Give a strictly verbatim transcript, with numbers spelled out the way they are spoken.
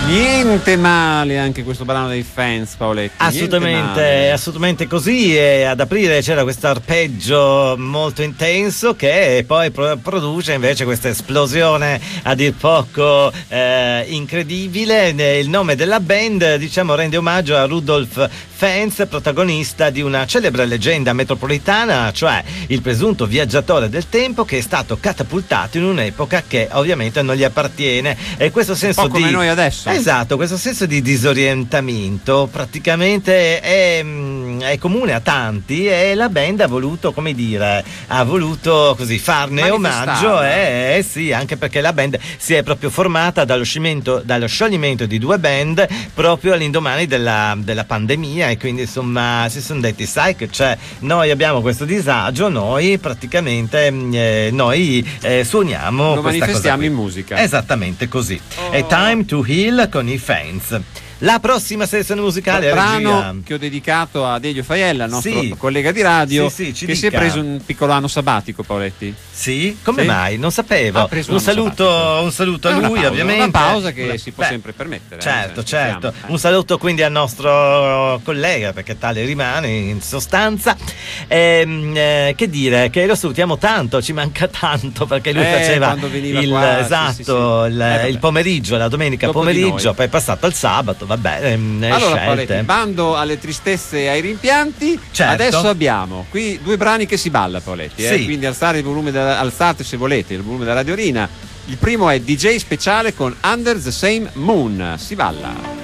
Niente male anche questo brano dei Fans, Paoletti. Assolutamente, assolutamente così. E ad aprire c'era questo arpeggio molto intenso che poi pro- produce invece questa esplosione a dir poco eh, incredibile. Il nome della band, diciamo, rende omaggio a Rudolf Fans, protagonista di una celebre leggenda metropolitana, cioè il presunto viaggiatore del tempo che è stato catapultato in un'epoca che ovviamente non gli appartiene. E questo senso un po' come di noi adesso. Esatto, questo senso di disorientamento praticamente è, è comune a tanti e la band ha voluto, come dire, ha voluto così farne omaggio e eh, sì, anche perché la band si è proprio formata dallo scioglimento, dallo scioglimento di due band proprio all'indomani della, della pandemia e quindi insomma si sono detti, sai che c'è, noi abbiamo questo disagio, noi praticamente eh, noi eh, suoniamo lo questa manifestiamo cosa in musica. Esattamente così. Oh. È Time to Heal con i Fans. La prossima selezione musicale, brano regia, che ho dedicato a Delio Faiella, il nostro sì, collega di radio, sì, sì, ci che dica. si è preso un piccolo anno sabbatico, Paoletti. Sì? Come sì? mai? Non sapevo. Ha preso un un, saluto, sabbatico. un saluto a Una lui, pausa, ovviamente. Una pausa che Beh, si può beh, sempre permettere. Certo, eh, certo. eh. Un saluto quindi al nostro collega, perché tale rimane in sostanza. Ehm, eh, che dire, che lo salutiamo tanto, ci manca tanto, perché lui Eh, faceva quando veniva il, qua, esatto, sì, sì, sì. Il, Eh, il pomeriggio, la domenica Dopo di pomeriggio, noi. poi è passato al sabato, vabbè, ehm, Allora, scelte. Paoletti, bando alle tristezze e ai rimpianti. Certo. Adesso abbiamo qui due brani che si balla, Paoletti. Eh? Sì. Quindi alzare il volume, da, alzate se volete il volume della radiolina. Il primo è D J speciale con Under the Same Moon. Si balla.